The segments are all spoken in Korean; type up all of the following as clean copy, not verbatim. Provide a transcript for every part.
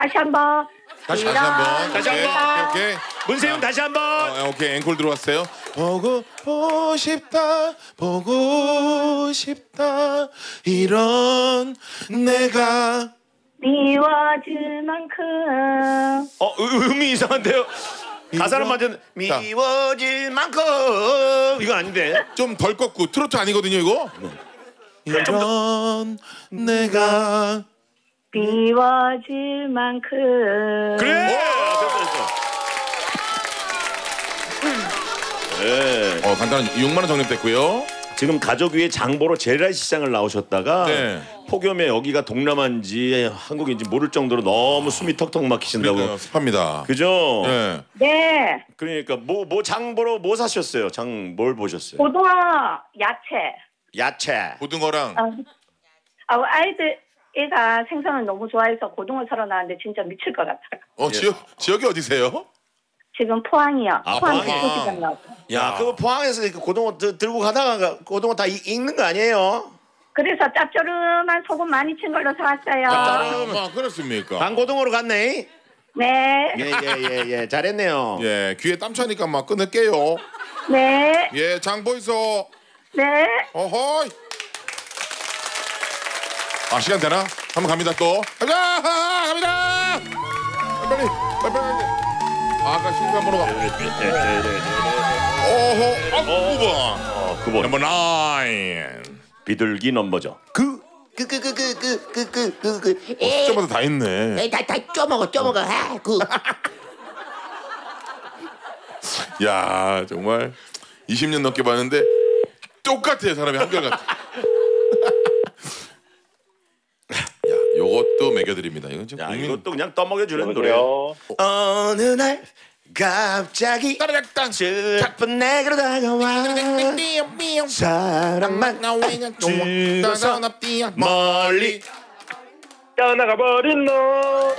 다시 한번. 다시 한번. 오케이. 문세윤 다시 한번. 오케이, 앵콜 들어왔어요. 보고 싶다, 보고 싶다. 이런 내가 미워질 만큼. 음이 이상한데요. 가사는 완전 미워질 만큼 이거 아닌데. 좀 덜 꺾고 트로트 아니거든요, 이거. 이런 내가 미워질 만큼. 그래. 네. 간단한 6만 원 적립됐고요. 지금 가족 위에 장보러 재래시 시장을 나오셨다가 네. 폭염에 여기가 동남아인지 한국인지 모를 정도로 너무 숨이 턱턱 막히신다고. 그러니까 습합니다. 그죠? 네. 네. 그러니까 뭐 장보러 뭐 사셨어요? 장 뭘 보셨어요? 고등어 야채. 야채. 고등어랑 아이들 애가 생선을 너무 좋아해서 고등어 사러 나왔는데 진짜 미칠 것 같아요. 지역이 어디세요? 지금 포항이요. 포항 포항에. 국수시장 나왔어요. 야, 그 포항에서 그 고등어 들고 가다가 고등어 다 익는 거 아니에요? 그래서 짭조름한 소금 많이 친 걸로 사왔어요. 그렇습니까? 방고등어로 갔네. 네. 예, 잘했네요. 예, 귀에 땀 차니까 막 끊을게요. 네. 예, 장보이소. 네. 어허이. 시간 되나? 한번 갑니다 또. 갑니다. 빨리. 아까 신규 번호가. 오호. 9번. 넘버 9. 비둘기 넘버죠. 숫자마다 다 있네. 다 쪼먹어. 야, 정말 20년 넘게 봤는데 똑같아요, 사람이 한결같아. 야, 요것도 매겨드립니다. 이건 지금 야, 이것도 그냥 떠먹여주는 노래. 여보세요? 어느 날 갑자기 슬픈 내게로 다가와 사랑만 주고서 멀리 떠나가 버린 너.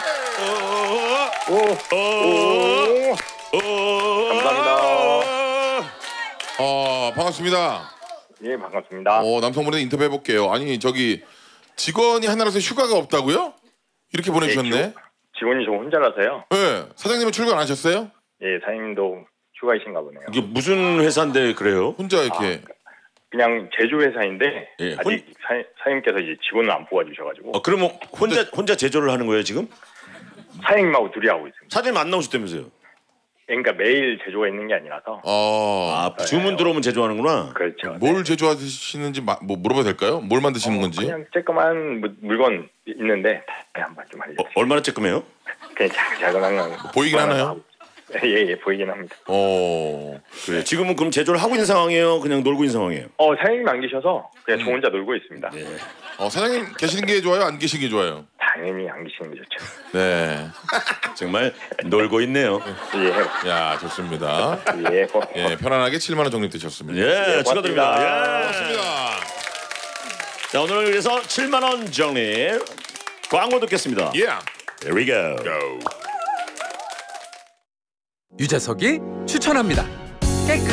감사합니다. 반갑습니다. 예, 반갑습니다. 남성분한테 인터뷰 해볼게요. 아니, 저기 직원이 하나라서 휴가가 없다고요? 이렇게 보내주셨네. 직원이 좀 혼자라서요. 네, 사장님은 출근 안 하셨어요? 예, 사장님도 휴가이신가 보네요. 이게 무슨 회사인데 그래요? 혼자 이렇게. 그냥 제조 회사인데 예, 아직 사장님께서 이제 직원을 안 뽑아주셔가지고 그러면 혼자 제조를 하는 거예요 지금? 사장님하고 둘이 하고 있습니다. 사장님 안 나오셨다면서요? 그러니까 매일 제조가 있는 게 아니라서. 주문 들어오면 제조하는구나. 그렇죠. 뭘 제조하시는지 뭐 물어봐도 될까요? 뭘 만드시는 건지? 그냥 쬐끄만 물건 있는데 한번 좀 알려주세요. 얼마나 쬐끔해요? 그냥 작은 거 보이긴 하나요? 예, 보이긴 합니다. 그래. 지금은 그럼 제조를 하고 있는 상황이에요? 그냥 놀고 있는 상황이에요? 사장님 안 계셔서 그냥 저 혼자 놀고 있습니다. 네. 사장님 계시는 게 좋아요? 안 계시는 게 좋아요? 당연히 안 계시는 게 좋죠. 네. 정말 놀고 있네요. 예. 야, 좋습니다. 예. 편안하게 7만 원 적립되셨습니다. 예, 축하드립니다. 예. 좋습니다. 자, 오늘 위해서 7만 원 적립 광고 듣겠습니다. 예. Here we go. Go. 유재석이 추천합니다.